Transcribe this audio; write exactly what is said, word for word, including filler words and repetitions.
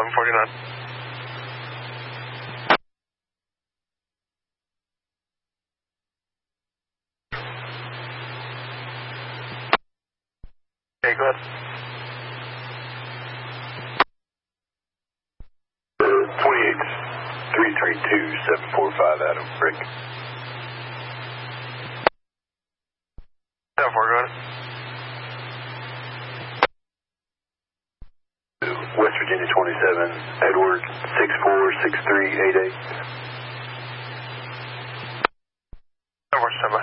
seven forty-nine. Okay, go ahead. twenty-eight, three three two, seven four five, Adam, break. seven four, go ahead. West Virginia twenty-seven, Edward, six four six three eight eight. seven four, stand by.